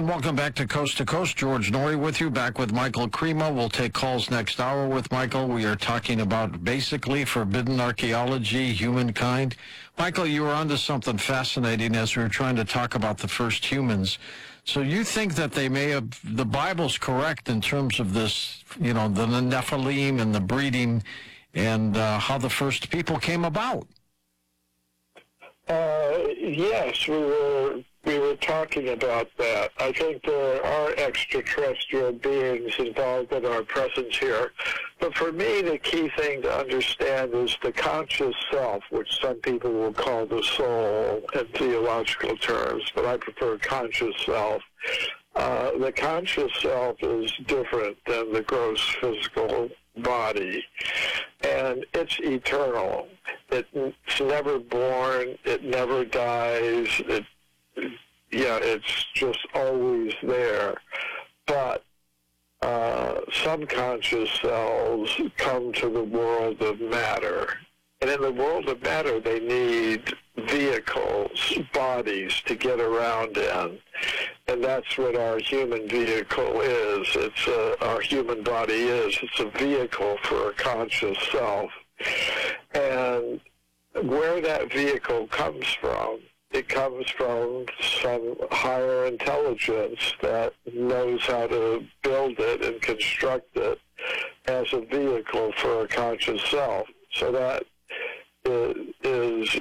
And welcome back to Coast. George Noory with you, back with Michael Cremo. We'll take calls next hour with Michael. We are talking about basically forbidden archaeology, humankind. Michael, you were onto something fascinating as we were trying to talk about the first humans. So you think that they may have, the Bible's correct in terms of this, the Nephilim and the breeding and how the first people came about? Yes, we were talking about that. I think there are extraterrestrial beings involved in our presence here. But for me, the key thing to understand is the conscious self, which some people will call the soul in theological terms, but I prefer conscious self. The conscious self is different than the gross physical body, and it's eternal. It's never born. It never dies. It's just always there. But some conscious cells come to the world of matter. And in the world of matter, they need vehicles, bodies to get around in. And that's what our human vehicle is. Our human body is. It's a vehicle for a conscious self. And where that vehicle comes from, it comes from some higher intelligence that knows how to build it and construct it as a vehicle for a conscious self. So that is